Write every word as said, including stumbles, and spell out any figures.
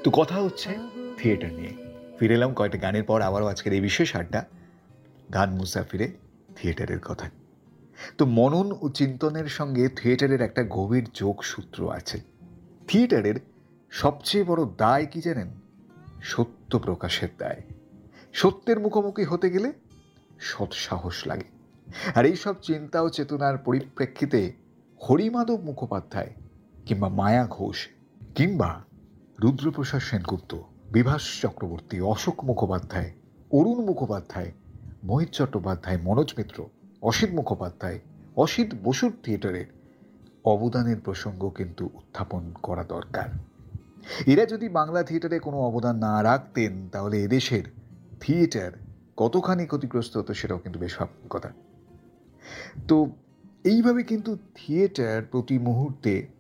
তো কথা হচ্ছে থিয়েটার নিয়ে। ফিরে এলাম কয়েকটা গানের পর আবারও আজকের এই বিশেষ আড্ডা গান মুসাফিরে থিয়েটারের কথা। তো মনন ও চিন্তনের সঙ্গে থিয়েটারের একটা গভীর যোগসূত্র আছে। থিয়েটারের সবচেয়ে বড় দায় কি জানেন? সত্য প্রকাশের দায়। সত্যের মুখোমুখি হতে গেলে সৎসাহস লাগে। আর এইসব চিন্তা ও চেতনার পরিপ্রেক্ষিতে হরিমাধব মুখোপাধ্যায় কিংবা মায়া ঘোষ কিংবা রুদ্রপ্রসাদ সেনগুপ্ত, বিভাস চক্রবর্তী, অশোক মুখোপাধ্যায়, অরুণ মুখোপাধ্যায়, মোহিত চট্টোপাধ্যায়, মনোজ মিত্র, অসিত মুখোপাধ্যায়, অসিত বসুর থিয়েটারের অবদানের প্রসঙ্গ কিন্তু উত্থাপন করা দরকার। এরা যদি বাংলা থিয়েটারে কোনো অবদান না রাখতেন তাহলে এদেশের থিয়েটার কতখানি ক্ষতিগ্রস্ত হতো সেটাও কিন্তু বেশ ভাবনার কথা। তো এইভাবে কিন্তু থিয়েটার প্রতি মুহূর্তে